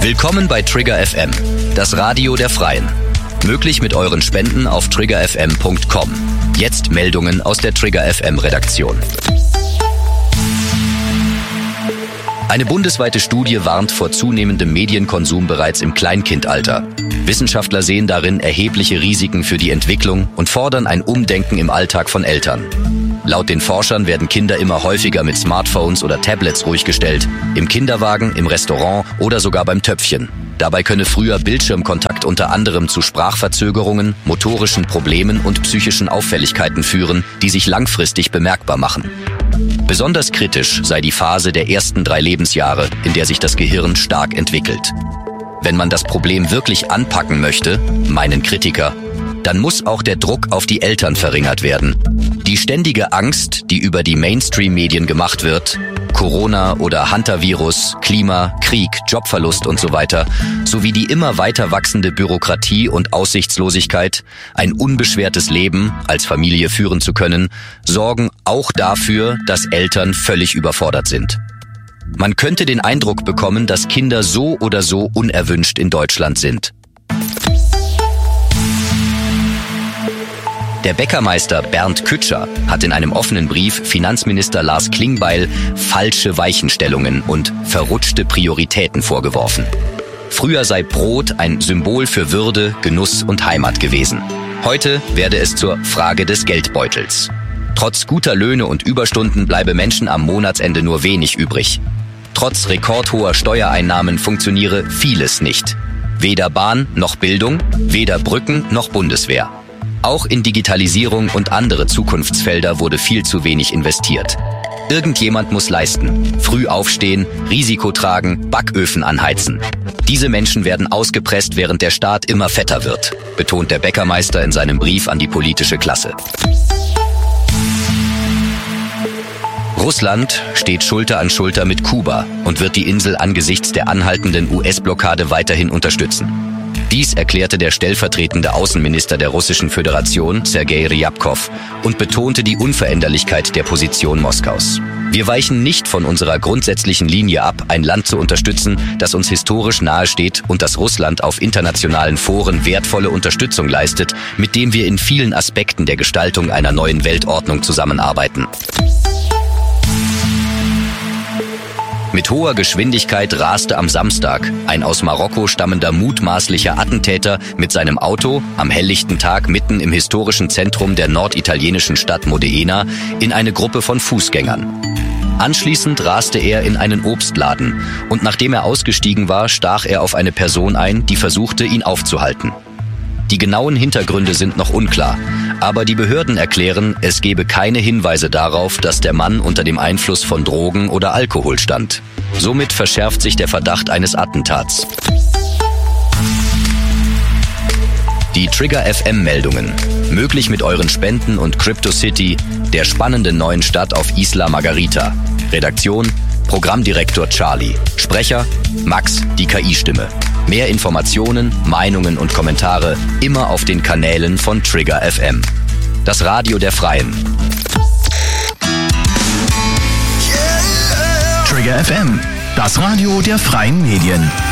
Willkommen bei Trigger FM, das Radio der Freien. Möglich mit euren Spenden auf triggerfm.com. Jetzt Meldungen aus der Trigger FM Redaktion. Eine bundesweite Studie warnt vor zunehmendem Medienkonsum bereits im Kleinkindalter. Wissenschaftler sehen darin erhebliche Risiken für die Entwicklung und fordern ein Umdenken im Alltag von Eltern. Laut den Forschern werden Kinder immer häufiger mit Smartphones oder Tablets ruhig gestellt, im Kinderwagen, im Restaurant oder sogar beim Töpfchen. Dabei könne früher Bildschirmkontakt unter anderem zu Sprachverzögerungen, motorischen Problemen und psychischen Auffälligkeiten führen, die sich langfristig bemerkbar machen. Besonders kritisch sei die Phase der ersten 3 Lebensjahre, in der sich das Gehirn stark entwickelt. Wenn man das Problem wirklich anpacken möchte, meinen Kritiker, dann muss auch der Druck auf die Eltern verringert werden. Die ständige Angst, die über die Mainstream-Medien gemacht wird, Corona oder Hantavirus, Klima, Krieg, Jobverlust und so weiter, sowie die immer weiter wachsende Bürokratie und Aussichtslosigkeit, ein unbeschwertes Leben als Familie führen zu können, sorgen auch dafür, dass Eltern völlig überfordert sind. Man könnte den Eindruck bekommen, dass Kinder so oder so unerwünscht in Deutschland sind. Der Bäckermeister Bernd Kütscher hat in einem offenen Brief Finanzminister Lars Klingbeil falsche Weichenstellungen und verrutschte Prioritäten vorgeworfen. Früher sei Brot ein Symbol für Würde, Genuss und Heimat gewesen. Heute werde es zur Frage des Geldbeutels. Trotz guter Löhne und Überstunden bleibe Menschen am Monatsende nur wenig übrig. Trotz rekordhoher Steuereinnahmen funktioniere vieles nicht. Weder Bahn noch Bildung, weder Brücken noch Bundeswehr. Auch in Digitalisierung und andere Zukunftsfelder wurde viel zu wenig investiert. Irgendjemand muss leisten. Früh aufstehen, Risiko tragen, Backöfen anheizen. Diese Menschen werden ausgepresst, während der Staat immer fetter wird, betont der Bäckermeister in seinem Brief an die politische Klasse. Russland steht Schulter an Schulter mit Kuba und wird die Insel angesichts der anhaltenden US-Blockade weiterhin unterstützen. Dies erklärte der stellvertretende Außenminister der Russischen Föderation, Sergei Ryabkov, und betonte die Unveränderlichkeit der Position Moskaus. Wir weichen nicht von unserer grundsätzlichen Linie ab, ein Land zu unterstützen, das uns historisch nahesteht und das Russland auf internationalen Foren wertvolle Unterstützung leistet, mit dem wir in vielen Aspekten der Gestaltung einer neuen Weltordnung zusammenarbeiten. Mit hoher Geschwindigkeit raste am Samstag ein aus Marokko stammender mutmaßlicher Attentäter mit seinem Auto am helllichten Tag mitten im historischen Zentrum der norditalienischen Stadt Modena in eine Gruppe von Fußgängern. Anschließend raste er in einen Obstladen und nachdem er ausgestiegen war, stach er auf eine Person ein, die versuchte, ihn aufzuhalten. Die genauen Hintergründe sind noch unklar, aber die Behörden erklären, es gebe keine Hinweise darauf, dass der Mann unter dem Einfluss von Drogen oder Alkohol stand. Somit verschärft sich der Verdacht eines Attentats. Die Trigger FM Meldungen. Möglich mit euren Spenden und CryptoCity, der spannenden neuen Stadt auf Isla Margarita. Redaktion: Programmdirektor Charlie. Sprecher: Max, die KI-Stimme. Mehr Informationen, Meinungen und Kommentare immer auf den Kanälen von Trigger FM. Das Radio der Freien. Trigger FM, das Radio der freien Medien.